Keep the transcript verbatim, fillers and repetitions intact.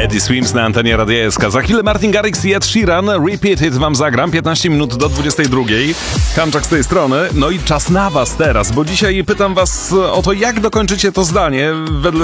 Teddy Swims na antenie Radia S K. Za chwilę Martin Garrix i Ed Sheeran. Repeat It wam zagram. piętnaście minut do dwudziestej drugiej. Kamczak z tej strony. No i czas na was teraz, bo dzisiaj pytam was o to, jak dokończycie to zdanie wedle